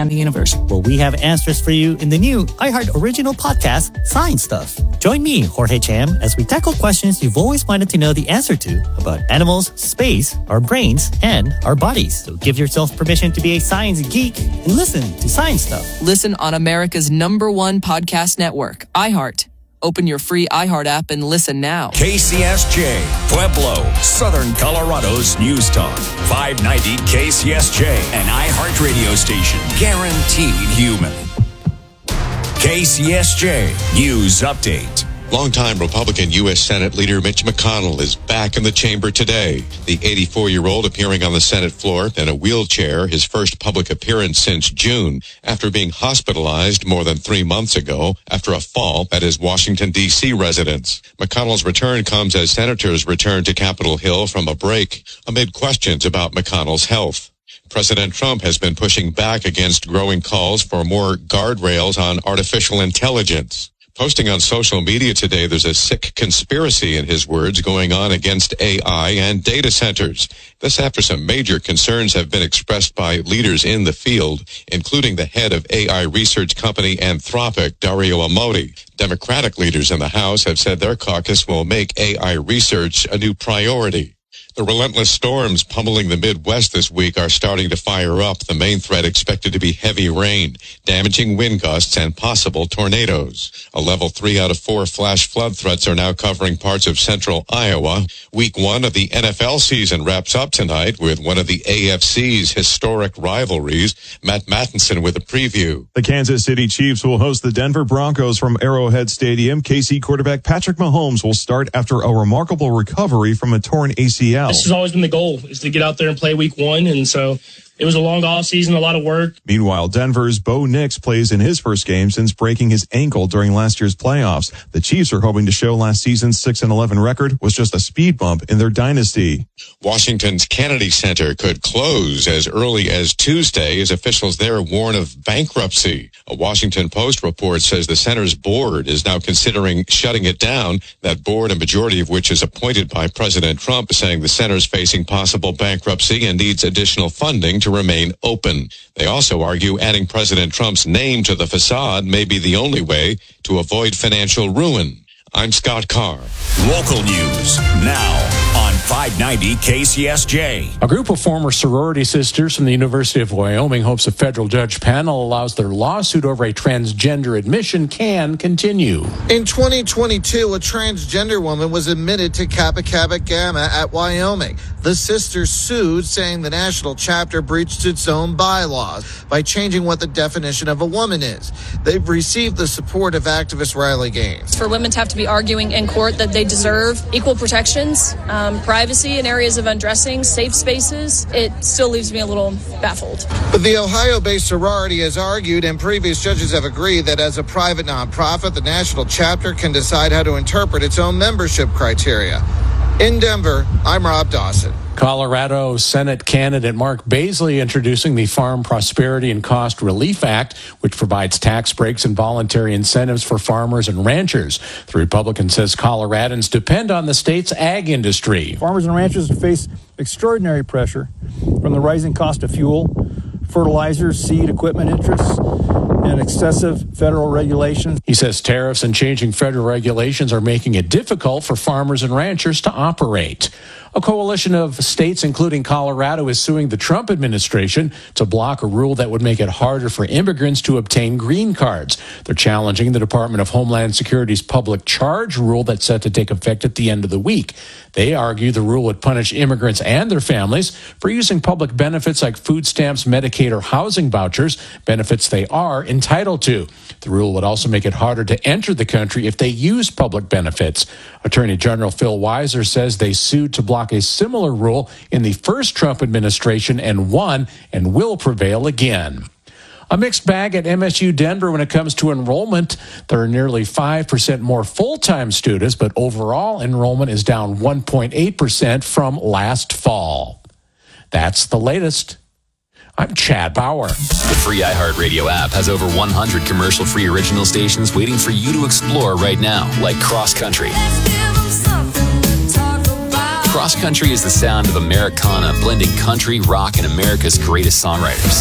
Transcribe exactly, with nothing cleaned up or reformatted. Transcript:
and the universe, where we have answers for you in the new iHeart original podcast, Science Stuff. Join me, Jorge Cham, as we tackle questions you've always wanted to know the answer to about animals, space, our brains, and our bodies. So give yourself permission to be a science geek and listen to Science Stuff. Listen on America's number one podcast network, iHeart. Open your free iHeart app and listen now. K C S J, Pueblo, Southern Colorado's News Talk. five ninety K C S J, an iHeart radio station. Guaranteed human. K C S J News Update. Longtime Republican U S Senate Leader Mitch McConnell is back in the chamber today. The eighty-four-year-old appearing on the Senate floor in a wheelchair, his first public appearance since June, after being hospitalized more than three months ago after a fall at his Washington, D C residence. McConnell's return comes as senators return to Capitol Hill from a break amid questions about McConnell's health. President Trump has been pushing back against growing calls for more guardrails on artificial intelligence. Posting on social media today, there's a sick conspiracy, in his words, going on against A I and data centers. This after some major concerns have been expressed by leaders in the field, including the head of A I research company Anthropic, Dario Amodei. Democratic leaders in the House have said their caucus will make A I research a new priority. The relentless storms pummeling the Midwest this week are starting to fire up. The main threat expected to be heavy rain, damaging wind gusts, and possible tornadoes. A level three out of four flash flood threats are now covering parts of central Iowa. Week one of the N F L season wraps up tonight with one of the A F C's historic rivalries. Matt Mattinson with a preview. The Kansas City Chiefs will host the Denver Broncos from Arrowhead Stadium. K C quarterback Patrick Mahomes will start after a remarkable recovery from a torn A C L. This has always been the goal, is to get out there and play week one. And so it was a long off season, a lot of work. Meanwhile, Denver's Bo Nix plays in his first game since breaking his ankle during last year's playoffs. The Chiefs are hoping to show last season's six and eleven record was just a speed bump in their dynasty. Washington's Kennedy Center could close as early as Tuesday as officials there warn of bankruptcy. A Washington Post report says the center's board is now considering shutting it down. That board, a majority of which is appointed by President Trump, is saying the center's facing possible bankruptcy and needs additional funding to remain open. They also argue adding President Trump's name to the facade may be the only way to avoid financial ruin. I'm Scott Carr. Local news now on five ninety K C S J. A group of former sorority sisters from the University of Wyoming hopes a federal judge panel allows their lawsuit over a transgender admission can continue. In twenty twenty-two, a transgender woman was admitted to Kappa Kappa Gamma at Wyoming. The sisters sued, saying the national chapter breached its own bylaws by changing what the definition of a woman is. They've received the support of activist Riley Gaines. For women to have to be arguing in court that they deserve equal protections, um, privacy in areas of undressing, safe spaces, it still leaves me a little baffled. But the Ohio-based sorority has argued, and previous judges have agreed, that as a private nonprofit, the national chapter can decide how to interpret its own membership criteria. In Denver, I'm Rob Dawson. Colorado Senate candidate Mark Baisley introducing the Farm Prosperity and Cost Relief Act, which provides tax breaks and voluntary incentives for farmers and ranchers. The Republican says Coloradans depend on the state's ag industry. Farmers and ranchers face extraordinary pressure from the rising cost of fuel, fertilizers, seed, equipment interests, and excessive federal regulations. He says tariffs and changing federal regulations are making it difficult for farmers and ranchers to operate. A coalition of states, including Colorado, is suing the Trump administration to block a rule that would make it harder for immigrants to obtain green cards. They're challenging the Department of Homeland Security's public charge rule that's set to take effect at the end of the week. They argue the rule would punish immigrants and their families for using public benefits like food stamps, Medicaid, or housing vouchers, benefits they are entitled to. The rule would also make it harder to enter the country if they use public benefits. Attorney General Phil Weiser says they sued to block a similar rule in the first Trump administration and won and will prevail again. A mixed bag at M S U Denver when it comes to enrollment. There are nearly five percent more full-time students, but overall enrollment is down one point eight percent from last fall. That's the latest. I'm Chad Bauer. The free iHeartRadio app has over one hundred commercial-free original stations waiting for you to explore right now, like Cross Country. Cross Country is the sound of Americana, blending country, rock, and America's greatest songwriters.